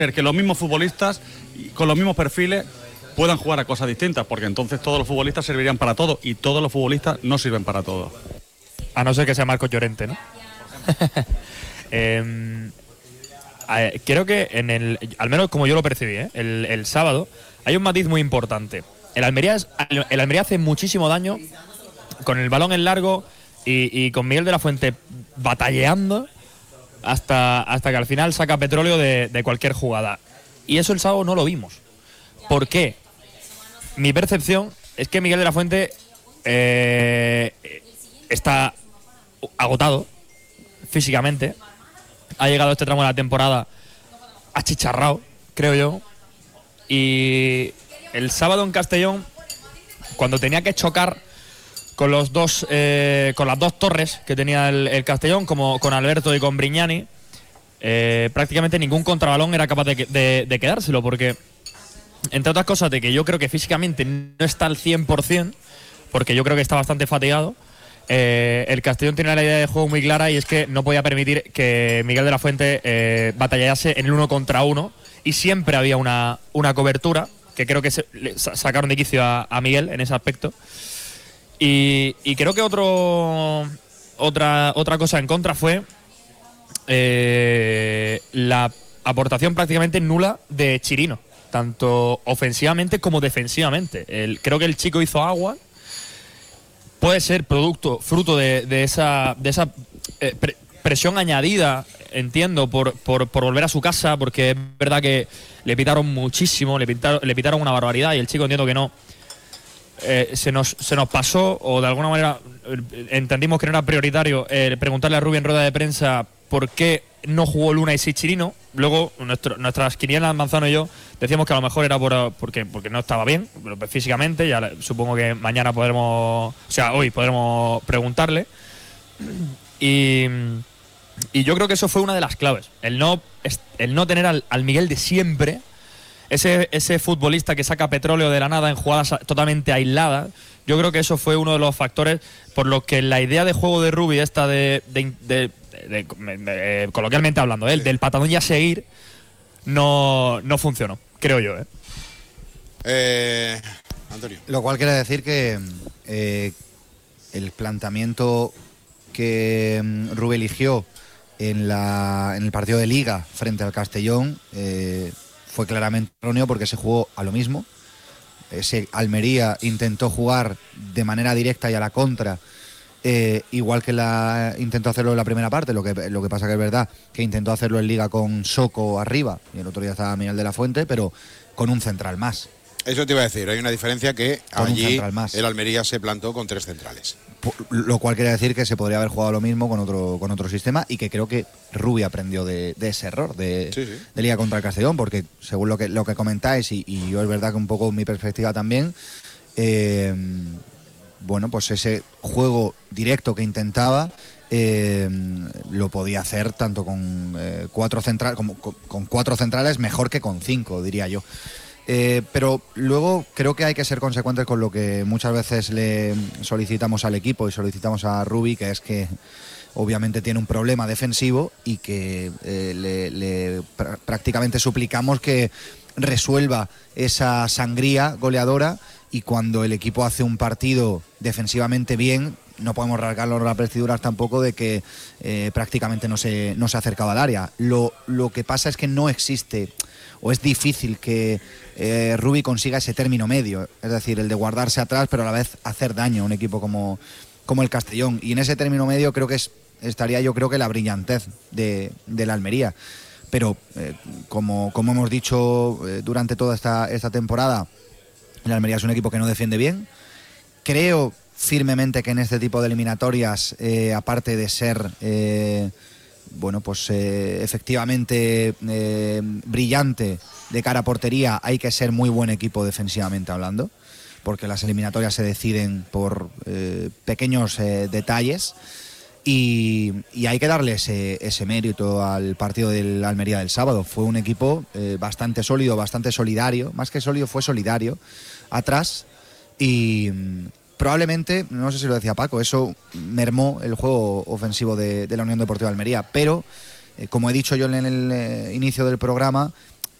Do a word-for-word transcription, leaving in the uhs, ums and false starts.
que los mismos futbolistas con los mismos perfiles puedan jugar a cosas distintas, porque entonces todos los futbolistas servirían para todo y todos los futbolistas no sirven para todo. A no ser que sea Marcos Llorente, ¿no? eh, creo que en el, al menos como yo lo percibí, ¿eh? el, el sábado hay un matiz muy importante. El Almería, es, el Almería hace muchísimo daño con el balón en largo y, y con Miguel de la Fuente batalleando hasta, hasta que al final saca petróleo de, de cualquier jugada. Y eso el sábado no lo vimos. ¿Por qué? Mi percepción es que Miguel de la Fuente eh, está agotado físicamente. Ha llegado a este tramo de la temporada achicharrado, creo yo. Y el sábado en Castellón, cuando tenía que chocar con los dos, eh, con las dos torres que tenía el, el Castellón, como con Alberto y con Brignani, eh, prácticamente ningún contrabalón era capaz de, de, de quedárselo, porque entre otras cosas de que yo creo que físicamente no está al cien por ciento, porque yo creo que está bastante fatigado. Eh, el Castellón tiene la idea de juego muy clara y es que no podía permitir que Miguel de la Fuente eh, batallase en el uno contra uno, y siempre había una, una cobertura que creo que se, le sacaron de quicio a, a Miguel en ese aspecto. Y, y creo que otro otra otra cosa en contra fue eh, la aportación prácticamente nula de Chirino, tanto ofensivamente como defensivamente. El, creo que el chico hizo agua. Puede ser producto, fruto de, de esa, de esa eh, pre presión añadida, entiendo, por, por, por volver a su casa, porque es verdad que le pitaron muchísimo, le pitaron, le pitaron una barbaridad y el chico, entiendo que no. Eh, se, nos, se nos pasó, o de alguna manera eh, entendimos que no era prioritario eh, preguntarle a Rubí en rueda de prensa por qué no jugó Luna y sí Chirino. Luego, nuestro, nuestras quinielas, Manzano y yo, decíamos que a lo mejor era por, porque, porque no estaba bien físicamente. Ya supongo que mañana podremos, o sea, hoy podremos preguntarle. Y, y yo creo que eso fue una de las claves. El no, el no tener al, al Miguel de siempre, ese, ese futbolista que saca petróleo de la nada en jugadas totalmente aisladas. Yo creo que eso fue uno de los factores por los que la idea de juego de Rubí, esta de, de, de De, de, de, coloquialmente hablando, ¿eh? Del patadón y a seguir, no, no funcionó, creo yo. ¿eh? Eh, Antonio. Lo cual quiere decir que eh, el planteamiento que Rubí eligió en, la, en el partido de Liga frente al Castellón eh, fue claramente erróneo, porque se jugó a lo mismo. Ese Almería intentó jugar de manera directa y a la contra. Eh, igual que la intentó hacerlo en la primera parte, lo que, lo que pasa que es verdad que intentó hacerlo en Liga con Soko arriba y el otro día estaba Miguel de la Fuente, pero con un central más. Eso te iba a decir, hay una diferencia que con allí el Almería se plantó con tres centrales. Lo cual quiere decir que se podría haber jugado lo mismo con otro, con otro sistema, y que creo que Rubí aprendió de, de ese error de, sí, sí. de Liga contra el Castellón, porque según lo que, lo que comentáis, y, y yo es verdad que un poco mi perspectiva también, eh, bueno, pues ese juego directo que intentaba eh, lo podía hacer tanto con eh, cuatro centrales como con, con cuatro centrales mejor que con cinco, diría yo. Eh, pero luego creo que hay que ser consecuentes con lo que muchas veces le solicitamos al equipo y solicitamos a Rubí, que es que obviamente tiene un problema defensivo y que eh, le, le pr prácticamente suplicamos que resuelva esa sangría goleadora. Y cuando el equipo hace un partido defensivamente bien, no podemos rasgarnos las vestiduras tampoco de que eh, prácticamente no se, no se acercaba al área. Lo, lo que pasa es que no existe, o es difícil que eh, Rubí consiga ese término medio, es decir, el de guardarse atrás pero a la vez hacer daño a un equipo como, como el Castellón. Y en ese término medio creo que es, estaría yo creo que la brillantez de, de la Almería. Pero eh, como, como hemos dicho eh, durante toda esta, esta temporada, el Almería es un equipo que no defiende bien. Creo firmemente que en este tipo de eliminatorias, eh, aparte de ser eh, bueno, pues eh, efectivamente eh, brillante de cara a portería, hay que ser muy buen equipo defensivamente hablando, porque las eliminatorias se deciden por eh, pequeños eh, detalles. Y, y hay que darle ese, ese mérito al partido del Almería del sábado. Fue un equipo eh, bastante sólido, bastante solidario, más que sólido, fue solidario atrás, y mm, probablemente, no sé si lo decía Paco, eso mermó el juego ofensivo de, de la Unión Deportiva Almería, pero eh, como he dicho yo en el eh, inicio del programa,